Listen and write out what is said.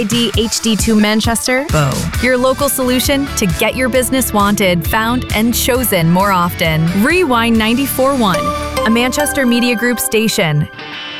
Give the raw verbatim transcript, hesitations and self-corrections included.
D H D two Manchester, Bow. Your local solution to get your business wanted, found, and chosen more often. Rewind ninety-four point one, a Manchester Media Group station.